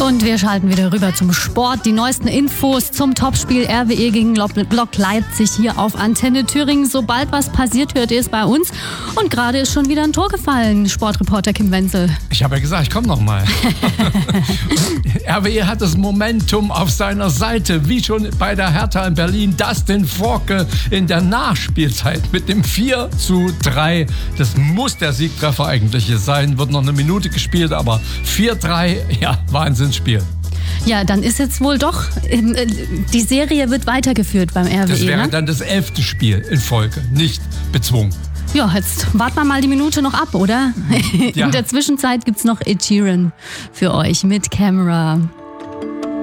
Und wir schalten wieder rüber zum Sport. Die neuesten Infos zum Topspiel RWE gegen Lok Leipzig hier auf Antenne Thüringen. Sobald was passiert, hört ihr es bei uns. Und gerade ist schon wieder ein Tor gefallen, Sportreporter Kim Wenzel. Ich habe ja gesagt, ich komme noch mal. RWE hat das Momentum auf seiner Seite, wie schon bei der Hertha in Berlin. Dustin Forke in der Nachspielzeit mit dem 4:3. Das muss der Siegtreffer eigentlich sein. Wird noch eine Minute gespielt, aber 4:3, ja, Wahnsinnsspiel. Ja, dann ist jetzt wohl doch, die Serie wird weitergeführt beim RWE. Das wäre dann das 11. Spiel in Folge, nicht bezwungen. Ja, jetzt warten wir mal die Minute noch ab, oder? Ja. In der Zwischenzeit gibt's noch Ed Sheeran für euch mit Camera.